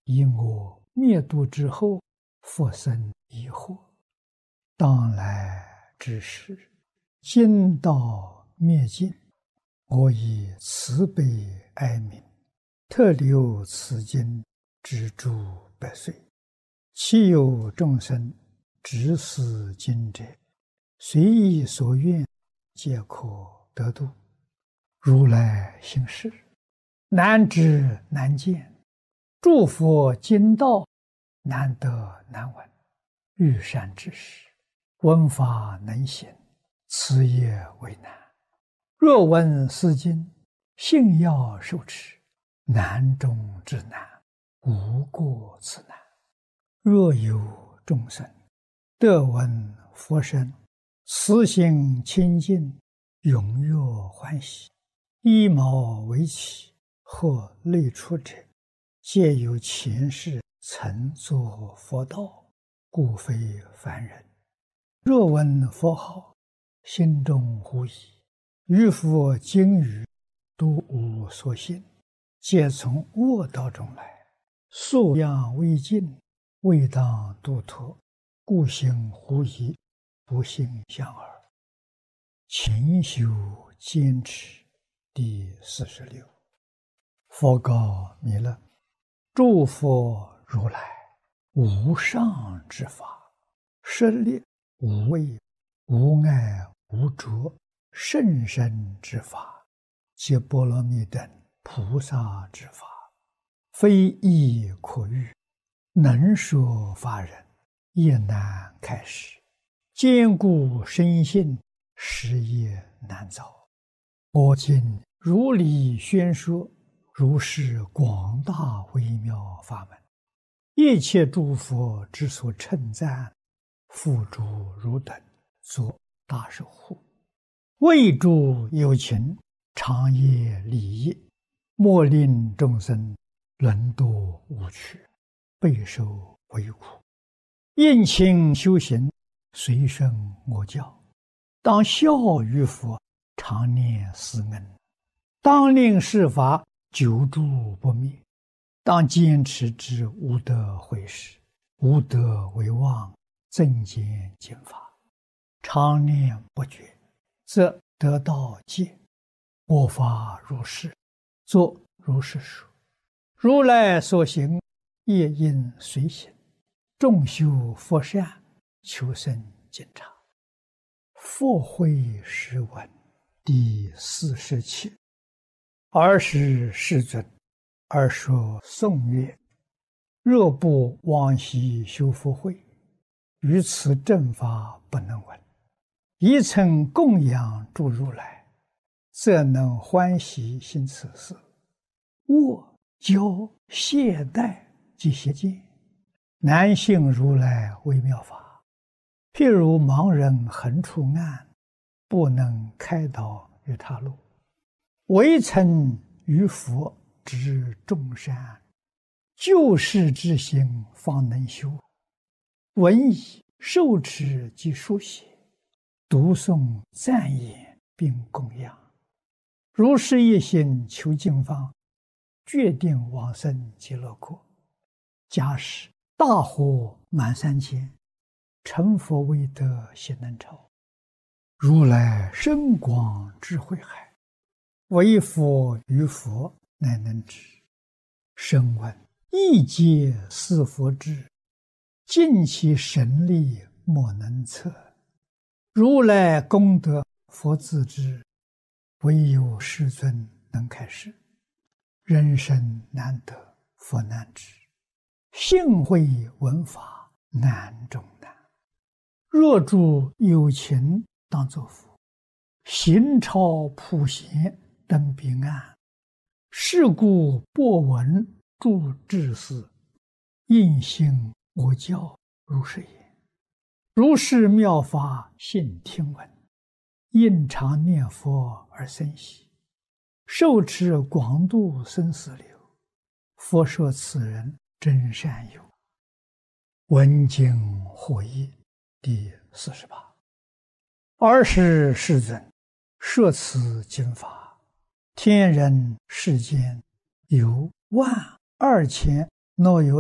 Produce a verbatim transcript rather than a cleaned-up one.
以我灭度之后，复生疑惑。当来之时，今道灭尽，我以慈悲哀悯，特留此经之诸百岁。其有众生执此经者，随意所愿，皆可得度。如来行事，难知难见，诸佛经道，难得难闻。欲善知识，闻法能行，此也为难。若闻是经，信要受持，难中之难，无过此难。若有众生得闻佛声，慈心清净，踊跃欢喜，依毛为起，或类出者，皆有前世曾作佛道，故非凡人。若闻佛号，心中狐疑，于佛经语都无所信，皆从恶道中来，素养未尽，未当度脱，故行狐疑，不信相耳。勤修坚持。第四十六。佛告弥勒：诸佛如来无上之法，舍利无畏无碍无着甚深之法，皆波罗蜜等菩萨之法，非易可喻，能说法人也难开示，坚固深信，实也难造。我今如理宣说，如是广大微妙法门，一切诸佛之所称赞，付诸汝等作大守护，为诸有情，长夜利益，莫令众生沦堕无趣，备受为苦。应勤修行，随顺我教，当效于佛，常念思恩，当令世法久住不灭，当坚持之无得毁时，无得为妄，增减经法，常念不绝，则得道戒。我法如是，作如是说。如来所行，业应随行，众修佛善，求生净察。佛慧诗文第四十七。尔时世尊，而说颂曰：若不往昔修福慧，于此正法不能闻。一曾供养诸如来，则能欢喜行此事。我教懈怠及邪见，难信如来微妙法。譬如盲人横出暗，不能开导于他路，唯曾于佛知众善，救世之心方能修。闻已受持及书写，读诵赞言并供养，如是一心求经方，决定往生极乐国。假使大火满三千，成佛未得悉能超。如来深广智慧海，唯佛于佛乃能知。声闻亦皆是佛智，尽其神力莫能测。如来功德佛自知，唯有世尊能开示。人生难得佛难知，信会闻法难中难。若诸有情当作佛，行超普贤登彼岸。是故播闻诸智士，应信我教如是言。如是妙法信听闻，应常念佛而生喜，受持广度生死流。佛说此人真善友。闻经获益第四十八。尔时世尊，摄此经法，天人世间有万二千若有